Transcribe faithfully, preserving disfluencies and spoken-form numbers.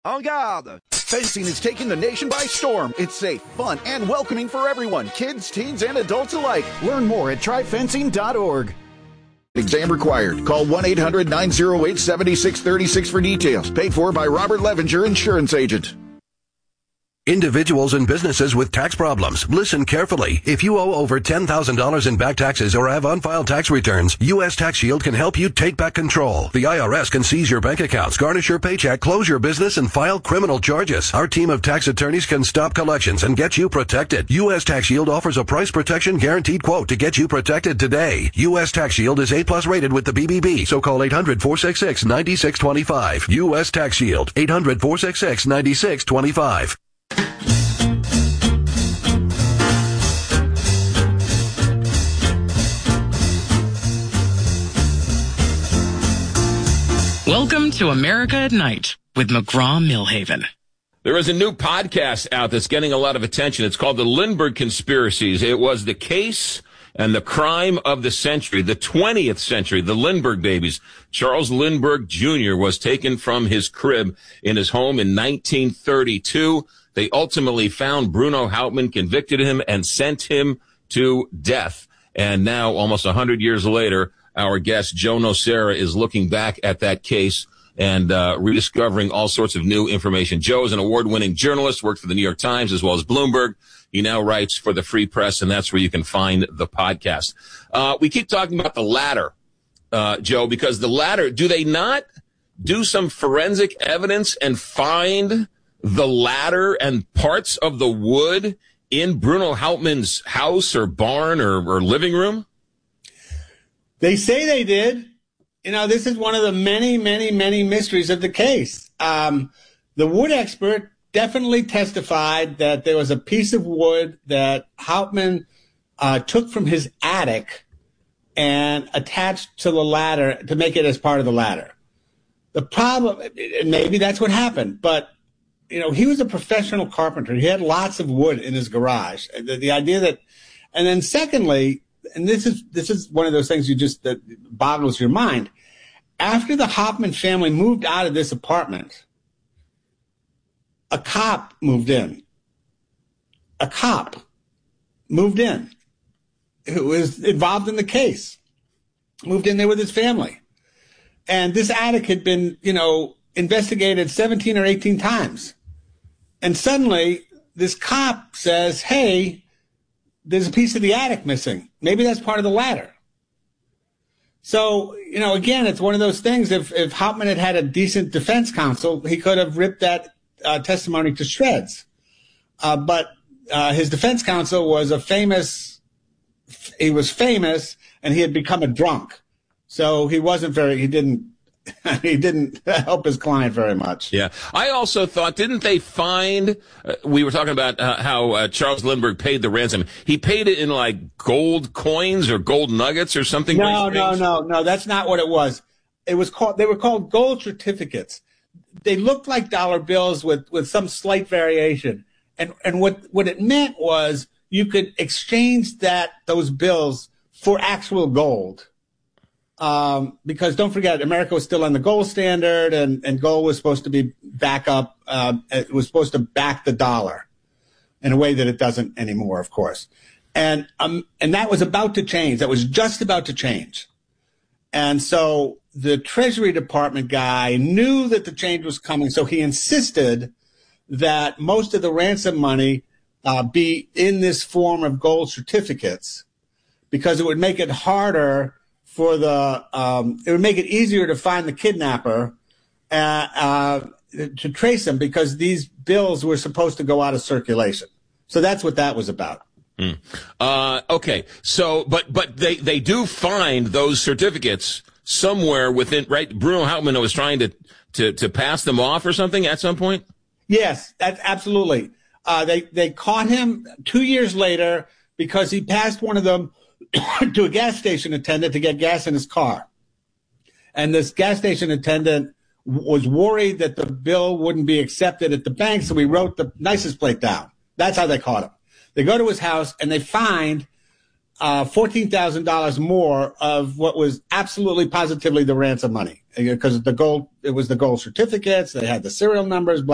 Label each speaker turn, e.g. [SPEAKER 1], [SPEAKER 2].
[SPEAKER 1] En garde! Fencing is taking the nation by storm. It's safe, fun, and welcoming for everyone, kids, teens, and adults alike. Learn more at try fencing dot org. Exam required. Call one eight hundred nine oh eight seven six three six for details. Paid for by Robert Levenger, insurance agent.
[SPEAKER 2] Individuals and businesses with tax problems, listen carefully. If you owe over ten thousand dollars in back taxes or have unfiled tax returns, U S Tax Shield can help you take back control. The I R S can seize your bank accounts, garnish your paycheck, close your business, and file criminal charges. Our team of tax attorneys can stop collections and get you protected. U S Tax Shield offers a price protection guaranteed quote to get you protected today. U S Tax Shield is A plus rated with the B B B, so call eight hundred four six six nine six two five. U S Tax Shield, eight hundred four six six nine six two five.
[SPEAKER 3] Welcome to America at Night with McGraw-Millhaven.
[SPEAKER 4] There is a new podcast out that's getting a lot of attention. It's called The Lindbergh Conspiracies. It was the case and the crime of the century, the twentieth century, the Lindbergh babies. Charles Lindbergh Junior was taken from his crib in his home in nineteen thirty-two. They ultimately found Bruno Hauptmann, convicted him, and sent him to death. And now, almost one hundred years later, our guest, Joe Nocera, is looking back at that case and uh rediscovering all sorts of new information. Joe is an award-winning journalist, worked for the New York Times as well as Bloomberg. He now writes for the Free Press, and that's where you can find the podcast. Uh we keep talking about the ladder, uh Joe, because the ladder, do they not do some forensic evidence and find the ladder and parts of the wood in Bruno Hauptmann's house or barn or, or living room?
[SPEAKER 5] They say they did. You know, this is one of the many, many, many mysteries of the case. Um, the wood expert definitely testified that there was a piece of wood that Hauptmann uh, took from his attic and attached to the ladder to make it as part of the ladder. The problem, and maybe that's what happened, but, you know, he was a professional carpenter. He had lots of wood in his garage. The, the idea that, and then secondly, and this is this is one of those things you just that boggles your mind. After the Hauptmann family moved out of this apartment, a cop moved in. A cop moved in who was involved in the case, moved in there with his family. And this attic had been, you know, investigated seventeen or eighteen times. And suddenly this cop says, hey, there's a piece of the attic missing. Maybe that's part of the ladder. So, you know, again, it's one of those things. If, if Hauptmann had had a decent defense counsel, he could have ripped that uh, testimony to shreds. Uh, but uh, his defense counsel was a famous, he was famous and he had become a drunk. So he wasn't very, he didn't, he didn't help his client very much.
[SPEAKER 4] Yeah. I also thought, didn't they find, uh, we were talking about uh, how uh, Charles Lindbergh paid the ransom. He paid it in like gold coins or gold nuggets or something.
[SPEAKER 5] No, no, no, no. That's not what it was. It was called, they were called gold certificates. They looked like dollar bills with, with some slight variation. And, and what, what it meant was you could exchange that, those bills for actual gold. Um, because don't forget, America was still on the gold standard, and, and gold was supposed to be back up. Uh, it was supposed to back the dollar in a way that it doesn't anymore, of course. And, um, and that was about to change. That was just about to change. And so the Treasury Department guy knew that the change was coming. So he insisted that most of the ransom money, uh, be in this form of gold certificates, because it would make it harder for the, um, it would make it easier to find the kidnapper, uh, uh, to trace him, because these bills were supposed to go out of circulation. So that's what that was about.
[SPEAKER 4] Mm. Uh, okay. So, but, but they, they do find those certificates somewhere within, right? Bruno Hauptmann was trying to, to, to pass them off or something at some point?
[SPEAKER 5] Yes, that's absolutely. Uh, they, they caught him two years later because he passed one of them to a gas station attendant to get gas in his car. And this gas station attendant was worried that the bill wouldn't be accepted at the bank, so he wrote the license plate down. That's how they caught him. They go to his house and they find uh, fourteen thousand dollars more of what was absolutely positively the ransom money, because the gold, it was the gold certificates. They had the serial numbers, blah.